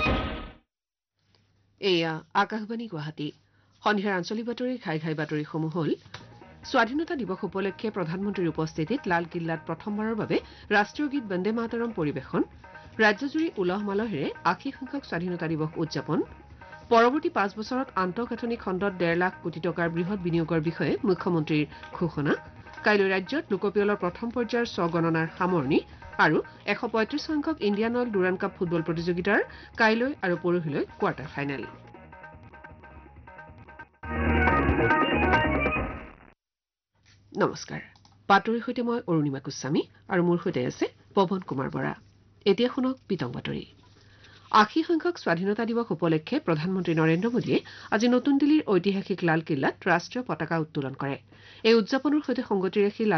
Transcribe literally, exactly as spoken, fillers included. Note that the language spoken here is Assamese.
এয়া আকাশবাণী গুৱাহাটী সন্ধিয়াৰ আঞ্চলিক বাতৰি ঘাই ঘাই বাতৰিসমূহ হ'ল স্বাধীনতা দিৱস উপলক্ষে প্ৰধানমন্ত্ৰীৰ উপস্থিতিত লালকিল্লাত প্ৰথমবাৰৰ বাবে ৰাষ্ট্ৰীয় গীত বন্দে মাতৰম পৰিৱেশন ৰাজ্যজুৰি উলহ মালহেৰে আশী সংখ্যক স্বাধীনতা দিৱস উদযাপন পৰৱৰ্তী পাঁচ বছৰত আন্তঃগাঁথনি খণ্ডত ডেৰ লাখ কোটি টকাৰ বৃহৎ বিনিয়োগৰ বিষয়ে মুখ্যমন্ত্ৰীৰ ঘোষণা কাইলৈ ৰাজ্যত লোকপিয়লৰ প্ৰথম পৰ্যায়ৰ স্বগণনাৰ সামৰণি আৰু এশ পঁয়ত্ৰিশ সংখ্যক Indian oil Durand cup football প্ৰতিযোগিতাৰ কাইলৈ আৰু পৰহিলৈ কোৱাৰ্টাৰ ফাইনেল নমস্কাৰ বাতৰিৰ সৈতে মই অৰুণিমা গোস্বামী আৰু মোৰ সৈতে আছে পৱন কুমাৰ বৰা এতিয়া শুনক পিতং বাতৰি আশী সংখ্যক স্বাধীনতা দিৱস উপলক্ষে প্ৰধানমন্ত্ৰী নৰেন্দ্ৰ মোদীয়ে আজি নতুন দিল্লীৰ ঐতিহাসিক লালকিল্লাত ৰাষ্ট্ৰীয় পতাকা উত্তোলন কৰে এই উদযাপনৰ সৈতে সংগতি ৰাখি